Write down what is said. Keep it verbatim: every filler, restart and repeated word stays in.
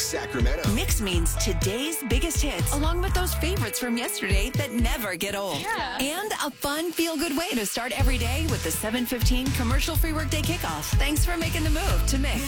Sacramento. Mix means today's biggest hits, along with those favorites from yesterday that never get old. Yeah. And a fun, feel-good way to start every day with the seven fifteen commercial-free workday kickoff. Thanks for making the move to Mix.